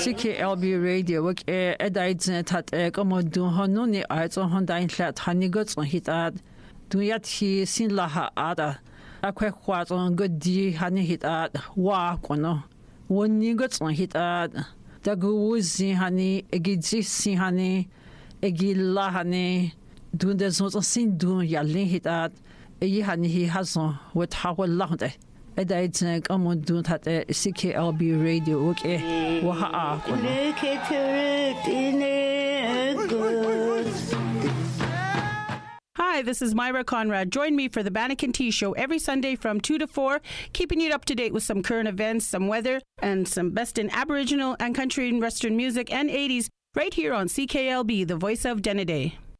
CKLB Radio work edaidzne tat komodun honuni aizo hondain hlat hanigots on hitat duyat hi sin laha ada akwe khwat on godi hani hitat wa kono wonigots on hitat daguzi hani egidzi sin hani egilla hani dunde zon sin dun yalin hitat yi hani hi hazon wet hawal lahde edaidzne komodun tat CKLB Radio work waha Hi, this is Myra Conrad. Join me for the Bannekin Tea Show every Sunday from 2 to 4, keeping you up to date with some current events, some weather, and some best in Aboriginal and country and Western music and 80s right here on CKLB, the voice of Denneday.